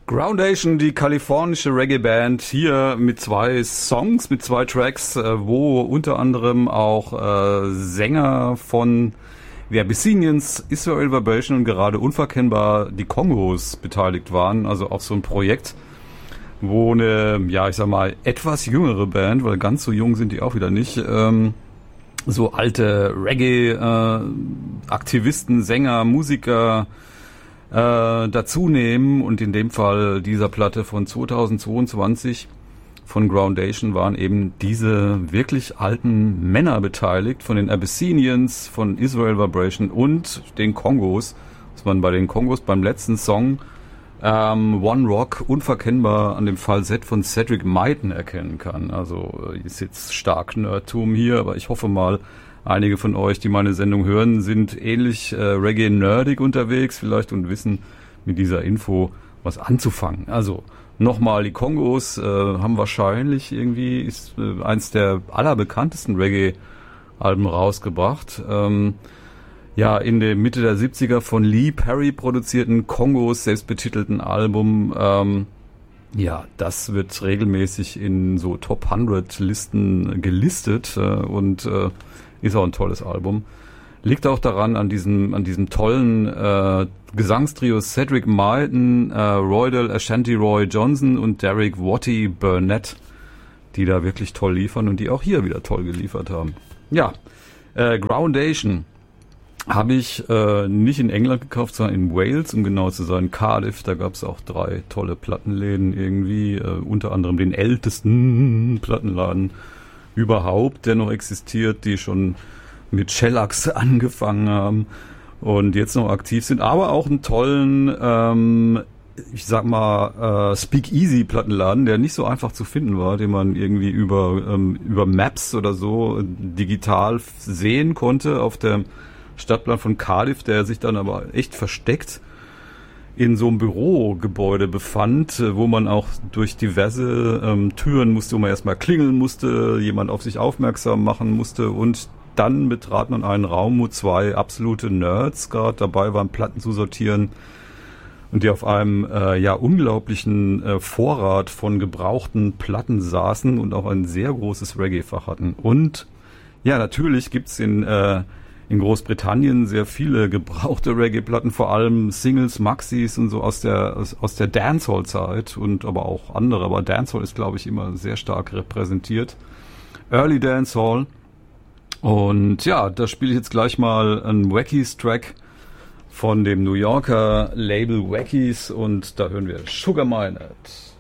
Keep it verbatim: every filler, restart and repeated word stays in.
Groundation, die kalifornische Reggae-Band, hier mit zwei Songs, mit zwei Tracks, wo unter anderem auch äh, Sänger von The Abyssinians, Israel Vibration und gerade unverkennbar die Kongos beteiligt waren. Also auch so ein Projekt, wo eine, ja ich sag mal, etwas jüngere Band, weil ganz so jung sind die auch wieder nicht, ähm, so alte Reggae-Aktivisten, äh, Sänger, Musiker Äh, dazu nehmen, und in dem Fall dieser Platte von zweitausendzweiundzwanzig von Groundation waren eben diese wirklich alten Männer beteiligt, von den Abyssinians, von Israel Vibration und den Kongos, was man bei den Kongos beim letzten Song ähm, One Rock unverkennbar an dem Falsett von Cedric Myton erkennen kann. Also ist jetzt stark Nerdtum hier, aber ich hoffe mal, einige von euch, die meine Sendung hören, sind ähnlich äh, Reggae-nerdig unterwegs vielleicht und wissen mit dieser Info was anzufangen. Also nochmal, die Kongos äh, haben wahrscheinlich irgendwie ist äh, eins der allerbekanntesten Reggae-Alben rausgebracht. Ähm, ja, in der Mitte der siebziger von Lee Perry produzierten Kongos selbstbetitelten Album. Ähm, ja, das wird regelmäßig in so Top hundert Listen gelistet äh, und äh, ist auch ein tolles Album. Liegt auch daran, an diesem, an diesem tollen äh, Gesangstrio Cedric Myton, äh, Roydell Ashanti Roy Johnson und Derek Watty Burnett, die da wirklich toll liefern und die auch hier wieder toll geliefert haben. Ja, äh, Groundation habe ich äh, nicht in England gekauft, sondern in Wales, um genau zu sein, Cardiff. Da gab es auch drei tolle Plattenläden irgendwie, äh, unter anderem den ältesten Plattenladen überhaupt, der noch existiert, die schon mit Shellax angefangen haben und jetzt noch aktiv sind, aber auch einen tollen, ähm, ich sag mal, äh, Speakeasy Plattenladen, der nicht so einfach zu finden war, den man irgendwie über ähm, über Maps oder so digital sehen konnte auf dem Stadtplan von Cardiff, der sich dann aber echt versteckt in so einem Bürogebäude befand, wo man auch durch diverse ähm, Türen musste, wo man erstmal klingeln musste, jemand auf sich aufmerksam machen musste, und dann betrat man einen Raum, wo zwei absolute Nerds gerade dabei waren, Platten zu sortieren und die auf einem äh, ja unglaublichen äh, Vorrat von gebrauchten Platten saßen und auch ein sehr großes Reggae-Fach hatten. Und ja, natürlich gibt's in äh, in Großbritannien sehr viele gebrauchte Reggae-Platten, vor allem Singles, Maxis und so aus der aus, aus der Dancehall-Zeit und aber auch andere. Aber Dancehall ist, glaube ich, immer sehr stark repräsentiert. Early Dancehall. Und ja, da spiele ich jetzt gleich mal einen Wackies-Track von dem New Yorker Label Wackies und da hören wir Sugar Minott.